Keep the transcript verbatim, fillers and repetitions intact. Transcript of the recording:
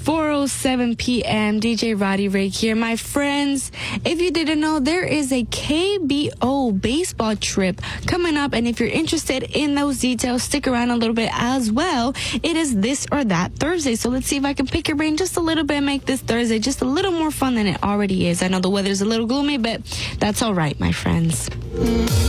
four oh seven p.m. D J Roddy Ray here. My friends, if you didn't know, there is a K B O baseball trip coming up, and if you're interested in those details, stick around a little bit as well. It is this or that Thursday, so let's see if I can pick your brain just a little bit and make this Thursday just a little more fun than it already is. I know the weather's a little gloomy, but that's all right, my friends.